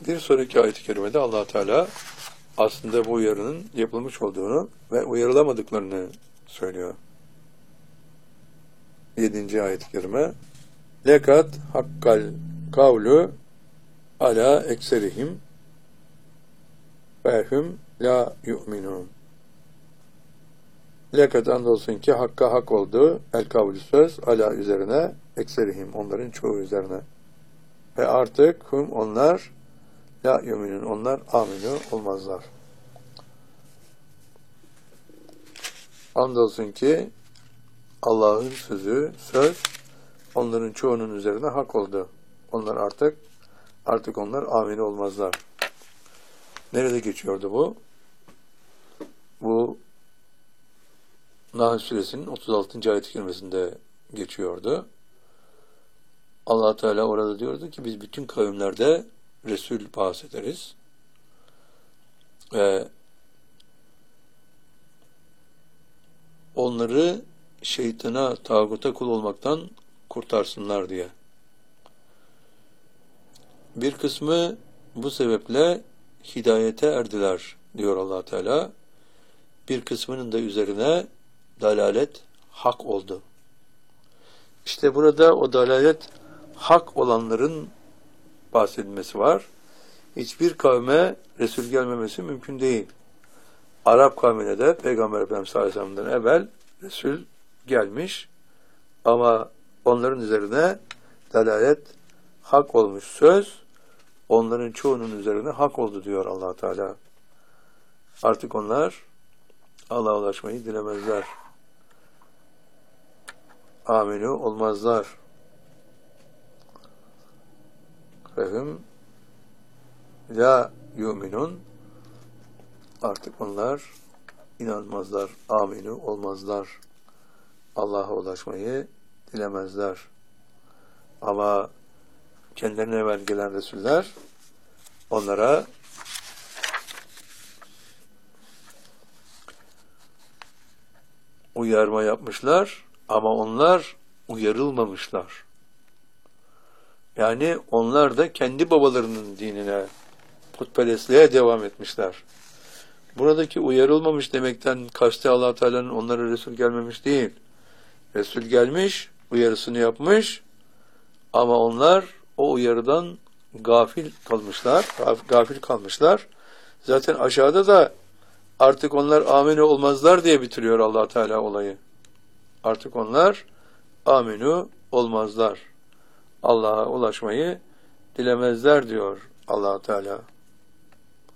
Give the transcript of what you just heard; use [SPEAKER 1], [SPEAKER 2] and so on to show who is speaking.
[SPEAKER 1] Bir sonraki ayet-i kerimede Allah Teala aslında bu uyarının yapılmış olduğunu ve uyarılamadıklarını söylüyor. 7. ayet-i kerime lekat hakkal kavlu ala ekserihim fehum la yu'minun. Lekat andolsun ki hakka hak oldu el kavlu söz ala üzerine ekserihim onların çoğu üzerine ve artık hum onlar la yu'minun onlar aminu olmazlar. Andolsun ki Allah'ın sözü, söz onların çoğunun üzerine hak oldu. Onlar artık onlar amin olmazlar. Nerede geçiyordu bu? Bu Nahl Suresinin 36. ayet-i kerimesinde geçiyordu. Allah Teala orada diyordu ki biz bütün kavimlerde Resul bahsederiz. Ve onları şeytana, tağuta kul olmaktan kurtarsınlar diye. Bir kısmı bu sebeple hidayete erdiler diyor Allah Teala. Bir kısmının da üzerine dalalet hak oldu. İşte burada o dalalet hak olanların bahsedilmesi var. Hiçbir kavme Resul gelmemesi mümkün değil. Arap kavmine de Peygamber Efendimiz sallallahu aleyhi ve sellem'den evvel Resul gelmiş ama onların üzerine dalalet hak olmuş söz onların çoğunun üzerine hak oldu diyor Allah Teala. Artık onlar Allah'a ulaşmayı dilemezler. Aminu olmazlar. Fehum la yu'minun artık onlar inanmazlar, aminu olmazlar. Allah'a ulaşmayı dilemezler. Ama kendilerine evvel gelen Resuller onlara uyarma yapmışlar ama onlar uyarılmamışlar. Yani onlar da kendi babalarının dinine, putperestliğe devam etmişler. Buradaki uyarılmamış demekten kastı Allah Teala'nın onlara Resul gelmemiş değil. Resul gelmiş, uyarısını yapmış ama onlar o uyarıdan gafil kalmışlar. Zaten aşağıda da artık onlar aminu olmazlar diye bitiriyor Allah Teala olayı. Artık onlar aminu olmazlar. Allah'a ulaşmayı dilemezler diyor Allah Teala.